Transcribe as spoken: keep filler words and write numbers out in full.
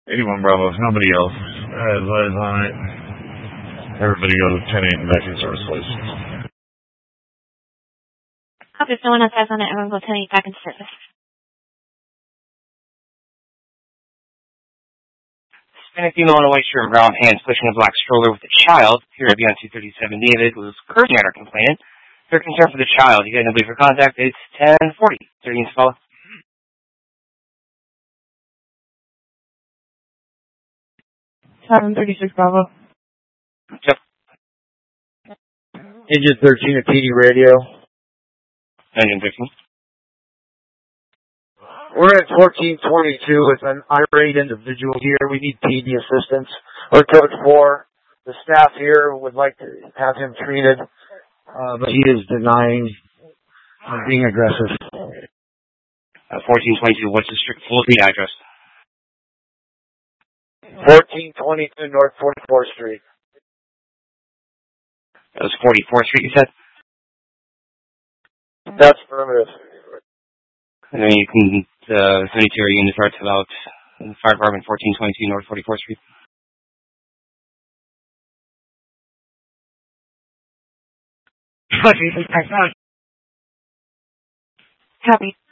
eighty-one Bravo, nobody else. Alright, advise on it. Everybody go to ten eight and back in service, please. Copy, if no one else has on it, everyone go ten eight back in service. Hispanic female in a white shirt and brown pants pushing a black stroller with a child, here at Beyond two thirty-seven David, was cursing at our complainant. If you're concerned for the child, you get nobody for contact, it's ten forty. thirteen follow. seven thirty-six Bravo. Yep. Engine thirteen at T D Radio. Engine thirteen. We're at fourteen twenty-two with an irate individual here. We need P D assistance. Or code four. The staff here would like to have him treated, uh, but he is denying uh, being aggressive. Uh, fourteen twenty-two, what's the strict full street address? fourteen twenty-two North forty-fourth Street. That was forty-fourth Street, you said? That's affirmative. And then you can, uh, seventy-two are units are about the fire department, fourteen twenty-two North forty-fourth Street. Copy.